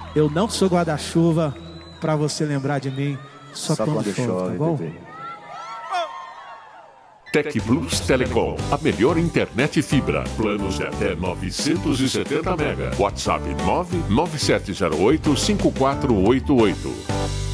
Eu não sou guarda-chuva pra você lembrar de mim só quando chove, tá bom? Bebê. Tec Plus Telecom, a melhor internet fibra. Planos de até 970 mega. WhatsApp 997085488.